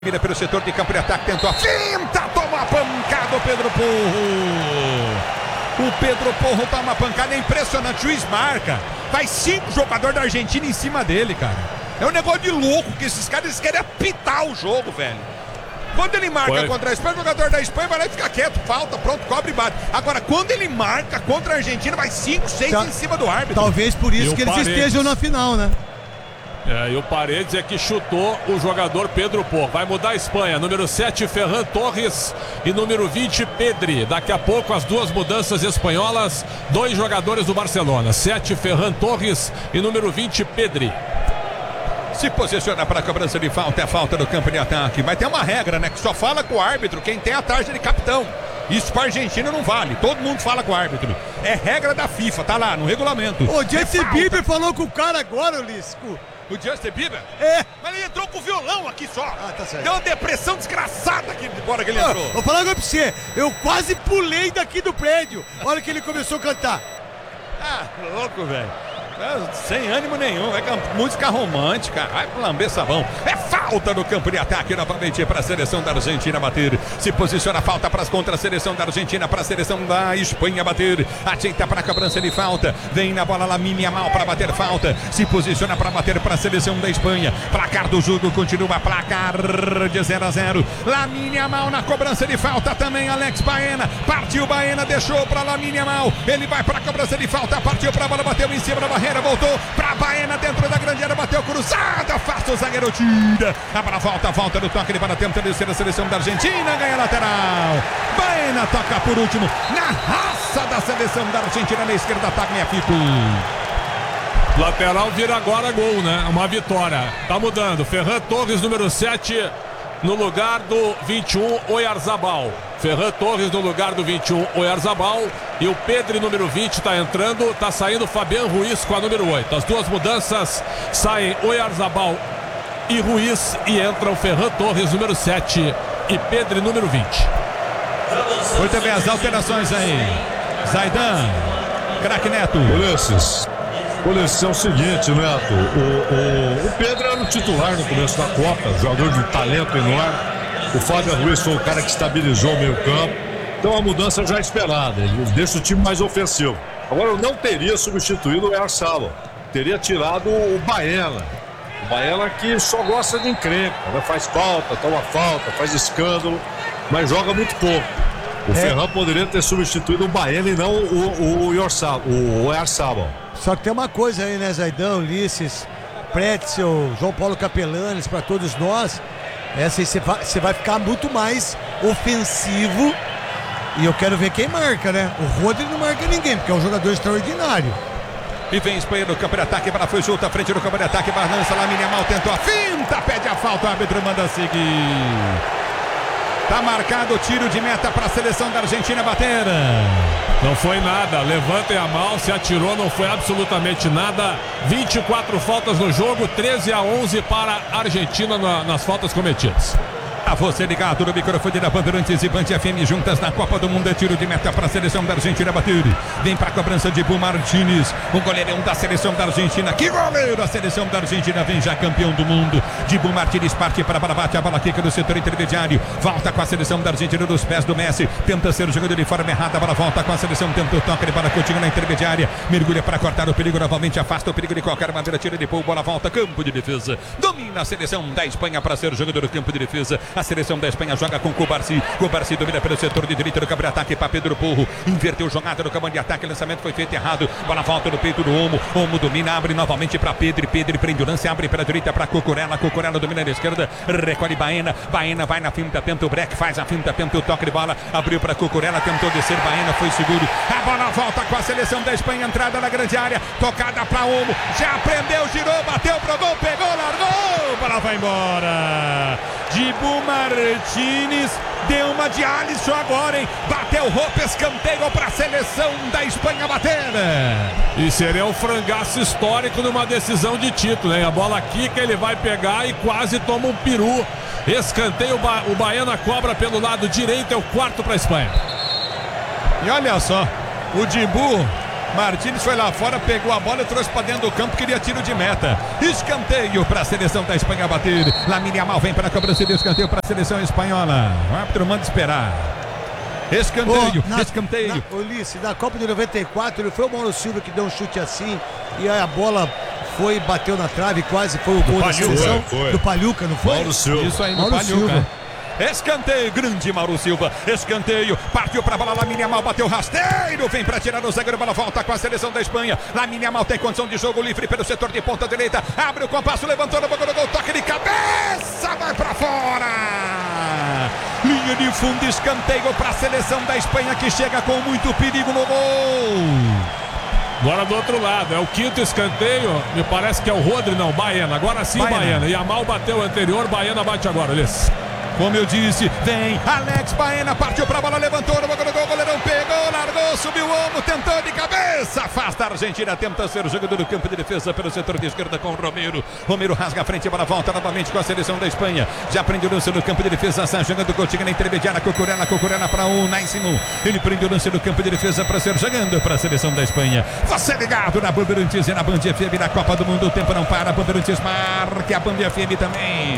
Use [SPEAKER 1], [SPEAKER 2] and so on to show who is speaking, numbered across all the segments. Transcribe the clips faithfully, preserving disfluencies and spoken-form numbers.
[SPEAKER 1] Vira pelo setor de campo de ataque, tentou a finta, toma a pancada o Pedro Porro. O Pedro Porro toma uma pancada, é impressionante, o juiz marca. Vai cinco jogadores da Argentina em cima dele, cara. É um negócio de louco que esses caras eles querem apitar o jogo, velho. Quando ele marca Foi. contra a Espanha, o jogador da Espanha vai lá e fica quieto, falta, pronto, cobre e bate. Agora, quando ele marca contra a Argentina, vai cinco, seis tá. em cima do árbitro.
[SPEAKER 2] Talvez por isso que eles Paredes. estejam na final, né?
[SPEAKER 3] É, e o Paredes é que chutou o jogador Pedro Porro. Vai mudar a Espanha. Número sete, Ferran Torres. E número vinte, Pedri. Daqui a pouco as duas mudanças espanholas. Dois jogadores do Barcelona. sete, Ferran Torres. E número vinte, Pedri.
[SPEAKER 1] Se posiciona para a cobrança de falta. É falta do campo de ataque. Mas tem uma regra, né? Que só fala com o árbitro quem tem a tarja de capitão. Isso para a Argentina não vale. Todo mundo fala com o árbitro. É regra da FIFA. Tá lá no regulamento.
[SPEAKER 2] O Justin Bieber falou com o cara agora, Ulisses.
[SPEAKER 1] O Justin Bieber?
[SPEAKER 2] É.
[SPEAKER 1] Mas ele entrou com o violão aqui só.
[SPEAKER 2] Ah, tá certo.
[SPEAKER 1] Deu uma depressão desgraçada aqui embora que ele
[SPEAKER 2] oh,
[SPEAKER 1] entrou.
[SPEAKER 2] Vou falar pra você. Eu quase pulei daqui do prédio. Olha que ele começou a cantar.
[SPEAKER 1] Ah, louco, velho. Sem ânimo nenhum, é música romântica. Vai lamber sabão. É falta no campo de ataque novamente para a seleção da Argentina bater. Se posiciona, falta para as contra a seleção da Argentina, para a seleção da Espanha bater. Ajeita para a cobrança de falta. Vem na bola Lamine Yamal para bater falta. Se posiciona para bater para a seleção da Espanha. Placar do jogo continua, placar de zero a zero. Lamine Yamal na cobrança de falta também. Alex Baena. Partiu Baena, deixou para Lamine Yamal. Ele vai para a cobrança de falta. Partiu para a bola, bateu em cima da barreira. Voltou pra Baena dentro da grande área, bateu cruzada, afasta o zagueiro, tira. A bola volta, volta do toque, ele vai na tenta de ser a seleção da Argentina, ganha lateral. Baena toca por último, na raça da seleção da Argentina, na esquerda, ataque, minha fico.
[SPEAKER 3] Lateral vira agora gol, né? Uma vitória. Tá mudando. Ferran Torres, número sete, no lugar do vinte e um, Oyarzabal. Ferran Torres no lugar do vinte e um, Oyarzabal. E o Pedri, número vinte, está entrando. Está saindo Fabián Ruiz com a número oito. As duas mudanças saem Oyarzabal e Ruiz. E entram Ferran Torres, número sete, e Pedri, número vinte.
[SPEAKER 1] Muito bem, as alterações aí. Zaidan, craque Neto.
[SPEAKER 4] Ulisses, Ulisses, é o seguinte, Neto. O, o, o Pedro era o titular no começo da Copa, jogador de talento enorme. O Fabián Ruiz foi o cara que estabilizou o meio campo. Então a mudança já é esperada. Ele deixa o time mais ofensivo. Agora eu não teria substituído o Oyarzabal. Teria tirado o Baena. O Baena que só gosta de encrenca, né? Faz falta, toma falta, faz escândalo, mas joga muito pouco. O é. Ferran poderia ter substituído o Baena e não o, o, o Oyarzabal.
[SPEAKER 2] Só que tem uma coisa aí, né, Zaidan, Ulisses, Pretzel, João Paulo Capelanes, para todos nós. Essa aí você vai, você vai ficar muito mais ofensivo. E eu quero ver quem marca, né? O Rodri não marca ninguém, porque é um jogador extraordinário.
[SPEAKER 1] E vem Espanha no campo de ataque, para foi junto à frente do campo de ataque, balança, Lamine Yamal tentou a finta, pede a falta, o árbitro manda seguir. Tá marcado o tiro de meta para a seleção da Argentina bater.
[SPEAKER 3] Não foi nada, levanta Yamal, se atirou, não foi absolutamente nada. vinte e quatro faltas no jogo, treze a onze para a Argentina na, nas faltas cometidas.
[SPEAKER 1] A você ligado no microfone da Bandeirantes e Band F M juntas na Copa do Mundo. É tiro de meta para a seleção da Argentina bater. Vem para a cobrança de Bu Martínez, o goleirão da seleção da Argentina. Que goleiro! A seleção da Argentina vem já campeão do mundo. De Bu Martínez parte para a bola, bate a bola, quica no setor intermediário. Volta com a seleção da Argentina nos pés do Messi. Tenta ser o jogador de forma errada. A bola volta com a seleção, tenta o toque de bola, continua na intermediária. Mergulha para cortar o perigo novamente, afasta o perigo de qualquer maneira. Tira de bola, bola volta, campo de defesa. Domina a seleção da Espanha para ser o jogador do campo de defesa. A seleção da Espanha joga com Cubarsi. Cubarsi domina pelo setor de direita do campo de ataque para Pedro Porro. Inverteu jogada no campo de ataque. Lançamento foi feito errado. Bola volta no peito do Olmo. Olmo domina, abre novamente para Pedro. Pedro prende o lance, abre para a direita para Cucurella. Cucurella domina na esquerda. Recolhe Baena. Baena vai na finta, tenta o break, faz a finta, tenta o toque de bola. Abriu para Cucurella, tentou descer. Baena foi seguro. A bola volta com a seleção da Espanha. Entrada na grande área. Tocada para Olmo. Já prendeu, girou, bateu pro gol, pegou, largou. A bola vai embora. De Bu Martínez, deu uma de Alisson agora, hein? Bateu roupa, escanteio para a seleção da Espanha bater.
[SPEAKER 3] E seria um frangaço histórico numa decisão de título, hein? A bola quica, ele vai pegar e quase toma um peru. Escanteio, ba o Baena cobra pelo lado direito, é o quarto para a Espanha.
[SPEAKER 1] E olha só, o Dibu Martínez foi lá fora, pegou a bola e trouxe para dentro do campo, queria tiro de meta. Escanteio para a seleção da Espanha bater. Lamine Yamal vem para a cobrança de escanteio para a seleção espanhola. O árbitro manda esperar. Escanteio,
[SPEAKER 2] oh, na,
[SPEAKER 1] escanteio.
[SPEAKER 2] Na, Ulisses, na Copa de noventa e quatro, ele foi o Mauro Silva que deu um chute assim e aí a bola foi, bateu na trave, quase foi o gol da seleção
[SPEAKER 4] foi, foi.
[SPEAKER 2] do Palhuca, não foi?
[SPEAKER 4] Mauro Silva.
[SPEAKER 1] Isso aí no
[SPEAKER 2] Mauro
[SPEAKER 1] Palhuca.
[SPEAKER 2] Silva.
[SPEAKER 1] Escanteio, grande Mauro Silva. Escanteio, partiu pra bola. Lamine Yamal bateu rasteiro. Vem pra tirar o zagueiro. Bola volta com a seleção da Espanha. Lamine Yamal tem condição de jogo livre pelo setor de ponta direita. Abre o compasso, levantou no boca do gol. Toque de cabeça, vai pra fora. Linha de fundo, escanteio pra seleção da Espanha que chega com muito perigo no gol.
[SPEAKER 3] Agora do outro lado, é o quinto escanteio. Me parece que é o Rodri, não, Baena. Agora sim, Baena. Baena. Yamal bateu o anterior, Baena bate agora, Ulisses.
[SPEAKER 1] Como eu disse, vem Alex Baena, partiu pra bola, levantou no boca do gol, goleirão pegou, largou, subiu o ombro, tentou de cabeça, afasta a Argentina, tenta ser o jogador do campo de defesa pelo setor de esquerda com o Romero. Romero rasga a frente, a bola volta novamente com a seleção da Espanha. Já prende o lance no campo de defesa, está jogando Coutinho na intermediária, Cucurella, Cucurella para o Naisimo. Ele prende o lance no campo de defesa para ser jogando para a seleção da Espanha. Você ligado na Bandeirantes e na Band F M, na Copa do Mundo, o tempo não para, Bandeirantes marca, a Band F M também.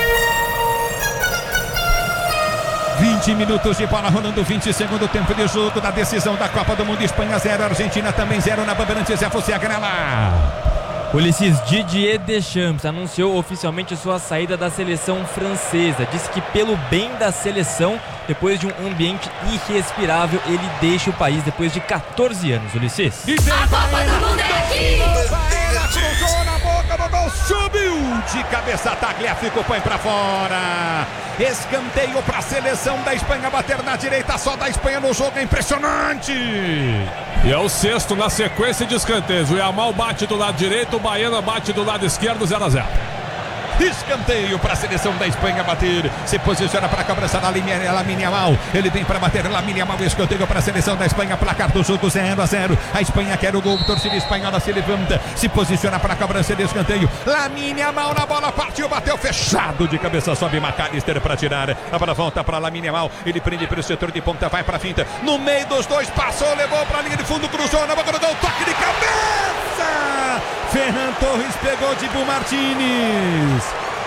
[SPEAKER 1] vinte minutos de bola rolando, vinte segundo tempo de jogo da decisão da Copa do Mundo. Espanha zero, Argentina também zero na Bandeirantes. É você a Grela.
[SPEAKER 5] Ulisses, Didier Deschamps anunciou oficialmente sua saída da seleção francesa. Disse que pelo bem da seleção, depois de um ambiente irrespirável, ele deixa o país depois de quatorze anos, Ulisses.
[SPEAKER 1] E vem a Copa do Mundo é aqui! Baena cruzou na boca do gol, subiu de cabeça, Tagliafico põe pra fora. Escanteio para a seleção da Espanha bater na direita, só da Espanha no jogo, é impressionante.
[SPEAKER 3] E é o sexto na sequência de escanteios. O Yamal bate do lado direito, o Baena bate do lado esquerdo, zero a zero.
[SPEAKER 1] Escanteio para a seleção da Espanha bater. Se posiciona para a cobrança da Lamine Yamal. Ele vem para bater. Lamine Yamal, escanteio para a seleção da Espanha. Placar do jogo zero a zero. A Espanha quer o gol. Torcida espanhola se levanta. Se posiciona para a cobrança de escanteio. Lamine Yamal na bola. Partiu, bateu fechado de cabeça. Sobe McAllister para tirar. A bola volta para Lamine Yamal. Ele prende para o setor de ponta. Vai para a finta. No meio dos dois. Passou, levou para a linha de fundo. Cruzou na boca do gol. Toque de cabeça. Ferran Torres pegou de Bu Martínez.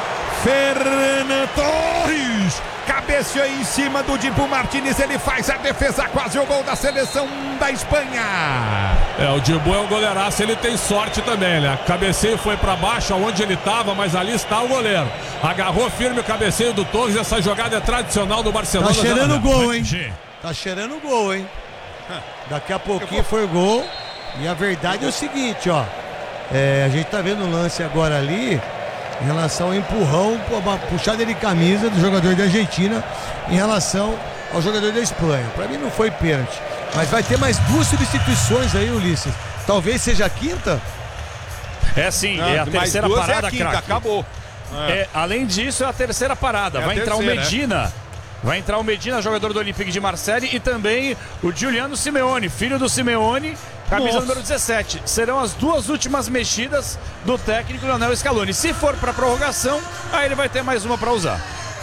[SPEAKER 1] Ferran Torres cabeceou em cima do Dibu Martínez, ele faz a defesa, quase o gol da seleção da Espanha.
[SPEAKER 3] É, o Dibu é um goleiraço, ele tem sorte também, né? Cabeceio foi pra baixo, aonde ele tava, mas ali está o goleiro. Agarrou firme o cabeceio do Torres, essa jogada é tradicional do Barcelona.
[SPEAKER 2] Tá cheirando o gol, hein? Tá cheirando o gol, hein? Daqui a pouquinho foi o gol. E a verdade é o seguinte, ó. É, a gente tá vendo o lance agora ali em relação ao empurrão, uma puxada de camisa do jogador da Argentina em relação ao jogador da Espanha. Para mim não foi pênalti, mas vai ter mais duas substituições aí, Ulisses. Talvez seja a quinta.
[SPEAKER 6] É sim,
[SPEAKER 1] não,
[SPEAKER 6] é a terceira parada,
[SPEAKER 1] é a quinta,
[SPEAKER 6] craque.
[SPEAKER 1] acabou.
[SPEAKER 6] É. É, além disso, é a terceira parada. É vai entrar terceira, o Medina. É. Vai entrar o Medina, jogador do Olympique de Marseille, e também o Giuliano Simeone, filho do Simeone, camisa Nossa. número dezessete. Serão as duas últimas mexidas do técnico Lionel Scaloni. Se for para prorrogação, aí ele vai ter mais uma para usar.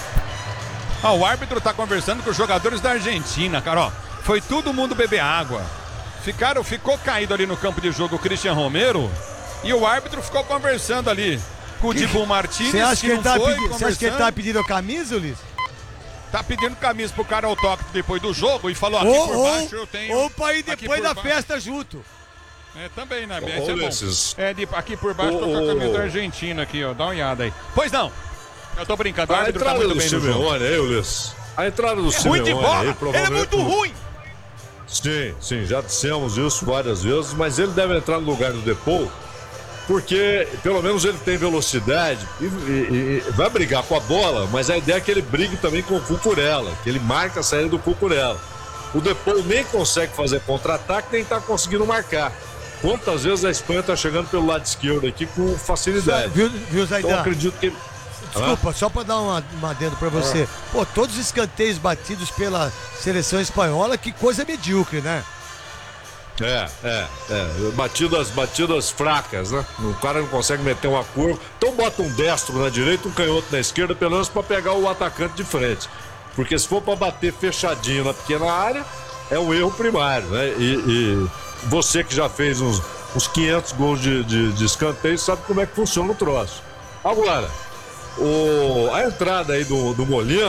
[SPEAKER 1] Ah, o árbitro está conversando com os jogadores da Argentina, cara. Ó, foi todo mundo beber água. Ficaram, ficou caído ali no campo de jogo o Cristian Romero e o árbitro ficou conversando ali com o Dibu Martínez.
[SPEAKER 2] Você acha, que ele tá
[SPEAKER 1] foi,
[SPEAKER 2] pedi... Você acha que ele tá pedindo a camisa, Ulisses?
[SPEAKER 1] Tá pedindo camisa pro cara autóctone depois do jogo e falou aqui
[SPEAKER 2] ou,
[SPEAKER 1] por baixo eu tenho.
[SPEAKER 2] Ou pra ir depois da
[SPEAKER 1] baixo.
[SPEAKER 2] festa junto.
[SPEAKER 1] É, também, né?
[SPEAKER 4] Ô,
[SPEAKER 1] é,
[SPEAKER 4] Ulisses.
[SPEAKER 1] é de, aqui por baixo
[SPEAKER 4] ô,
[SPEAKER 1] tô com a camisa da Argentina aqui, ó. Dá uma olhada aí. Pois não. Eu tô brincando, o
[SPEAKER 4] a
[SPEAKER 1] árbitro tá muito bem no jogo.
[SPEAKER 4] Aí, Ulisses. A entrada do
[SPEAKER 1] é
[SPEAKER 4] Simeone
[SPEAKER 1] ruim de bola.
[SPEAKER 4] aí,
[SPEAKER 1] Ele é muito ruim.
[SPEAKER 4] Sim, sim, já dissemos isso várias vezes, mas ele deve entrar no lugar do Depou, porque pelo menos ele tem velocidade e, e, e vai brigar com a bola, mas a ideia é que ele brigue também com o Cucurella, que ele marca a saída do Cucurella. O Depou nem consegue fazer contra-ataque, nem tá conseguindo marcar. Quantas vezes a Espanha tá chegando pelo lado esquerdo aqui com facilidade.
[SPEAKER 2] Viu, viu Zaidan?
[SPEAKER 4] Então acredito que...
[SPEAKER 2] Desculpa, ah? só para dar uma, uma adendo para você. Ah. Pô, todos os escanteios batidos pela seleção espanhola, que coisa medíocre, né?
[SPEAKER 4] É, é, é. Batidas, batidas fracas, né? O cara não consegue meter uma curva. Então bota um destro na direita, um canhoto na esquerda, pelo menos para pegar o atacante de frente. Porque se for para bater fechadinho na pequena área, é um erro primário, né? E, e você que já fez uns, uns quinhentos gols de, de, de escanteio sabe como é que funciona o troço. Agora, o, a entrada aí do, do Molina